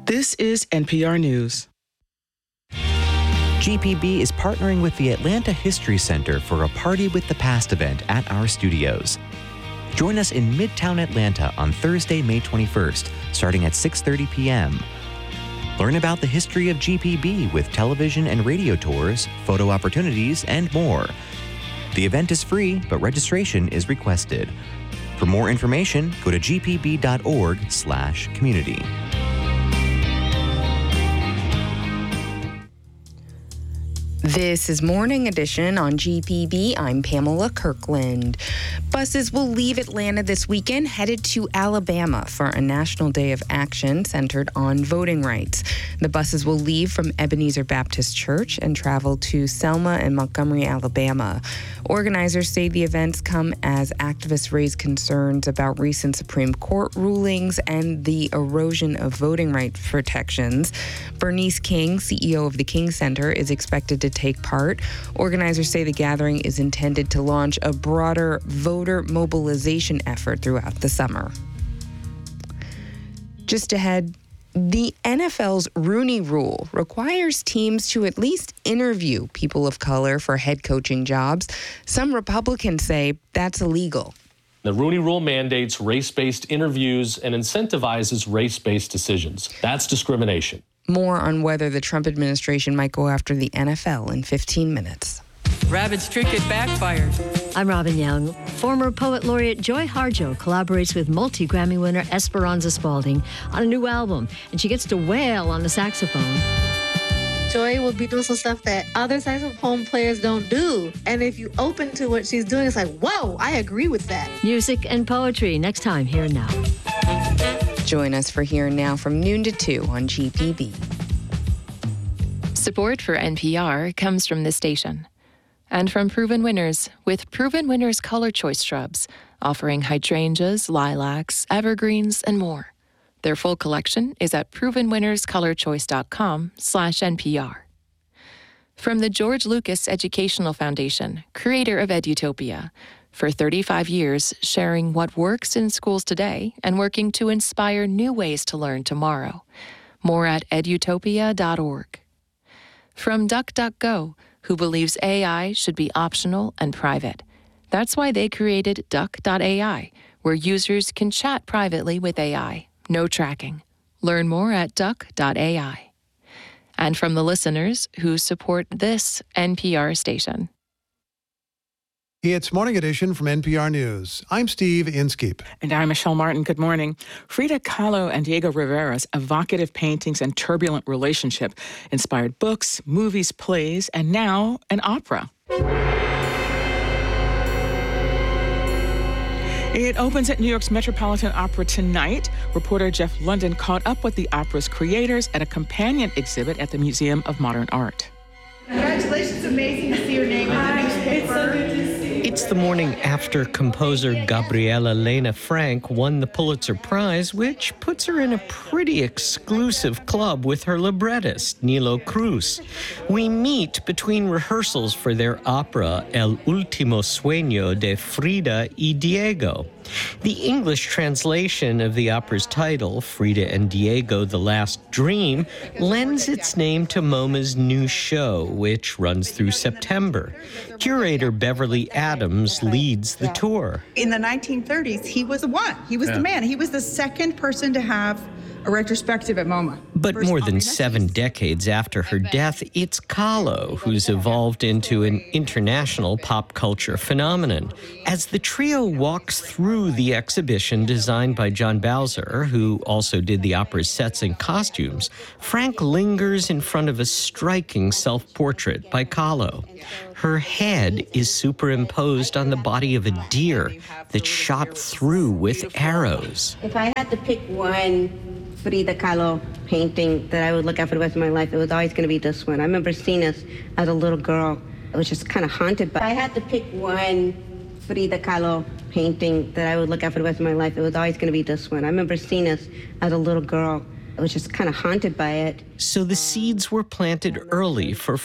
This is NPR News. GPB is partnering with the Atlanta History Center for a Party with the Past event at our studios. Join us in Midtown Atlanta on Thursday, May 21st, starting at 6:30 p.m. Learn about the history of GPB with television and radio tours, photo opportunities, and more. The event is free, but registration is requested. For more information, go to gpb.org/community. This is Morning Edition on GPB. I'm Pamela Kirkland. Buses will leave Atlanta this weekend, headed to Alabama for a National Day of Action centered on voting rights. The buses will leave from Ebenezer Baptist Church and travel to Selma and Montgomery, Alabama. Organizers say the events come as activists raise concerns about recent Supreme Court rulings and the erosion of voting rights protections. Bernice King, CEO of the King Center, is expected to take part. Organizers say the gathering is intended to launch a broader voter mobilization effort throughout the summer. Just ahead, the NFL's Rooney Rule requires teams to at least interview people of color for head coaching jobs. Some Republicans say that's illegal. The Rooney Rule mandates race-based interviews and incentivizes race-based decisions. That's discrimination. More on whether the Trump administration might go after the NFL in 15 minutes. Rabbit's trick, it backfired. I'm Robin Young. Former poet laureate Joy Harjo collaborates with multi-Grammy winner Esperanza Spalding on a new album, and she gets to wail on the saxophone. Joy will be doing some stuff that other saxophone players don't do. And if you open to what she's doing, it's like, whoa, I agree with that. Music and poetry next time, Here and Now. Join us for Here and Now from noon to 2 on GPB. Support for NPR comes from this station and from Proven Winners with Proven Winners Color Choice shrubs, offering hydrangeas, lilacs, evergreens, and more. Their full collection is at provenwinnerscolorchoice.com/NPR. From the George Lucas Educational Foundation, creator of Edutopia, for 35 years sharing what works in schools today and working to inspire new ways to learn tomorrow. More at edutopia.org. From DuckDuckGo, who believes AI should be optional and private. That's why they created Duck.ai, where users can chat privately with AI. No tracking. Learn more at Duck.ai. And from the listeners who support this NPR station. It's Morning Edition from NPR News. I'm Steve Inskeep. And I'm Michelle Martin. Good morning. Frida Kahlo and Diego Rivera's evocative paintings and turbulent relationship inspired books, movies, plays, and now an opera. It opens at New York's Metropolitan Opera tonight. Reporter Jeff London caught up with the opera's creators at a companion exhibit at the Museum of Modern Art. Congratulations, amazing to see your name in the newspaper. It's so good to see. It's the morning after composer Gabriela Lena Frank won the Pulitzer Prize, which puts her in a pretty exclusive club with her librettist, Nilo Cruz. We meet between rehearsals for their opera El Último Sueño de Frida y Diego. The English translation of the opera's title, Frida and Diego, The Last Dream, lends its name to MoMA's new show, which runs through September. Curator Beverly Adams leads the tour. In the 1930s, he was the one. He was the man. He was the second person to have a retrospective at MoMA. But more than 7 decades after her death, it's Kahlo who's evolved into an international pop culture phenomenon. As the trio walks through the exhibition designed by John Bowser, who also did the opera's sets and costumes, Frank lingers in front of a striking self-portrait by Kahlo. Her head is superimposed on the body of a deer that's shot through with arrows. If I had to pick one Frida Kahlo painting that I would look at for the rest of my life, it was always going to be this one. I remember seeing this as a little girl. I was just kind of haunted by it. If I had to pick one Frida Kahlo painting that I would look at for the rest of my life, it was always going to be this one. I remember seeing this as a little girl. I was just kind of haunted by it. So the seeds were planted early for